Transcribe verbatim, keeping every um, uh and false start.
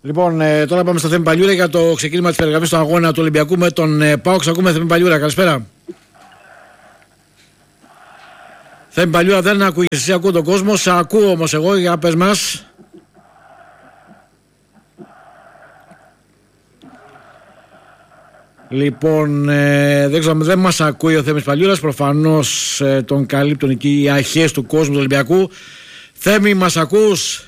Λοιπόν, ε, τώρα πάμε στο Θέμη Παλιούρα για το ξεκίνημα της περιγραφής του αγώνα του Ολυμπιακού με τον ε, ΠΑΟΚ. Ακούμε Θέμη Παλιούρα, καλησπέρα. Θέμη Παλιούρα, δεν ακούγεις εσύ, ακούω τον κόσμο. Σε ακούω όμως εγώ, για πες μας. Λοιπόν, ε, δεν ξέρω, δεν μας ακούει ο Θέμης Παλιούρας. Προφανώς ε, τον καλύπτουν εκεί οι αρχές του κόσμου του Ολυμπιακού. Θέμη, μας ακούς?